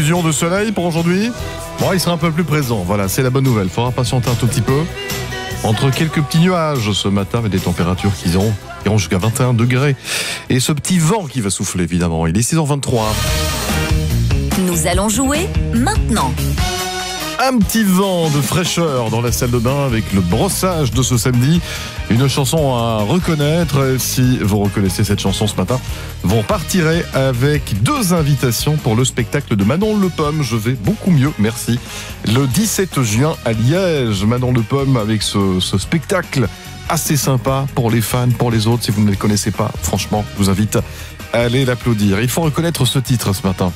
prévisions de soleil pour aujourd'hui? Bon, il sera un peu plus présent, voilà, c'est la bonne nouvelle. Il faudra patienter un tout petit peu. Entre quelques petits nuages ce matin, avec des températures qui iront jusqu'à 21 degrés. Et ce petit vent qui va souffler, évidemment. Il est 6h23. Nous allons jouer maintenant. Un petit vent de fraîcheur dans la salle de bain avec le brossage de ce samedi. Une chanson à reconnaître. Si vous reconnaissez cette chanson ce matin, vous repartirez avec 2 invitations pour le spectacle de Manon Le Pomme. Je vais beaucoup mieux, merci. Le 17 juin à Liège, Manon Le Pomme avec ce spectacle assez sympa pour les fans, pour les autres. Si vous ne le connaissez pas, franchement, je vous invite à aller l'applaudir. Il faut reconnaître ce titre ce matin.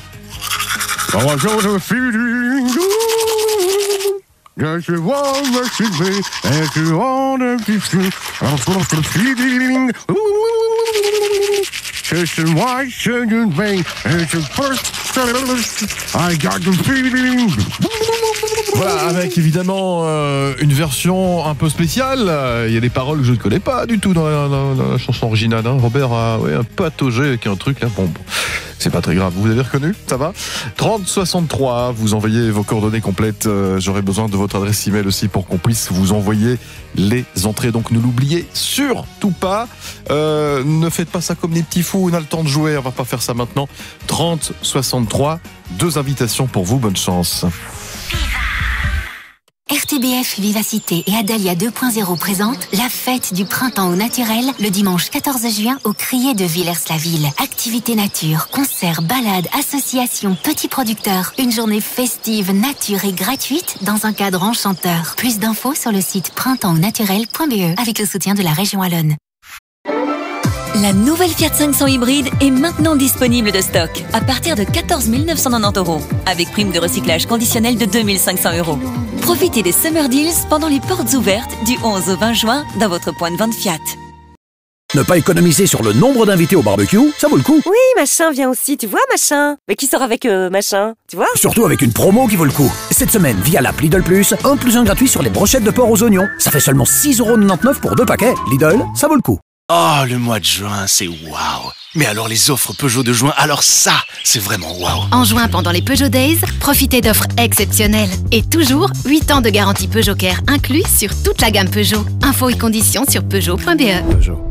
Just one versus me, and you want to be free. I'm full of feeling. Just why should you make it your first? I got the feeling. Voilà, avec évidemment une version un peu spéciale. Il y a des paroles que je ne connais pas du tout dans la chanson originale. Hein. Robert a un peu attaugé avec un truc là. Bon. C'est pas très grave, vous avez reconnu? Ça va? 3063, vous envoyez vos coordonnées complètes. J'aurai besoin de votre adresse email aussi pour qu'on puisse vous envoyer les entrées. Donc ne l'oubliez surtout pas. Ne faites pas ça comme des petits fous, on a le temps de jouer, on va pas faire ça maintenant. 3063, 2 invitations pour vous, bonne chance. RTBF Vivacité et Adalia 2.0 présentent la fête du printemps au naturel le dimanche 14 juin au Crier de Villers-la-Ville. Activités nature, concerts, balades, associations, petits producteurs. Une journée festive, nature et gratuite dans un cadre enchanteur. Plus d'infos sur le site printemps-naturel.be avec le soutien de la région Wallonne. La nouvelle Fiat 500 hybride est maintenant disponible de stock à partir de 14 990 €, avec prime de recyclage conditionnelle de 2 500 €. Profitez des Summer Deals pendant les portes ouvertes du 11 au 20 juin dans votre point de vente Fiat. Ne pas économiser sur le nombre d'invités au barbecue, ça vaut le coup. Oui, machin vient aussi, tu vois, machin. Mais qui sort avec machin, tu vois? Surtout avec une promo qui vaut le coup. Cette semaine, via l'app Lidl Plus, 1 + 1 gratuit sur les brochettes de porc aux oignons. Ça fait seulement 6,99 € pour 2 paquets. Lidl, ça vaut le coup. Oh, le mois de juin, c'est waouh! Mais alors les offres Peugeot de juin, alors ça, c'est vraiment waouh! En juin, pendant les Peugeot Days, profitez d'offres exceptionnelles. Et toujours, 8 ans de garantie Peugeot Care inclus sur toute la gamme Peugeot. Infos et conditions sur Peugeot.be. Peugeot.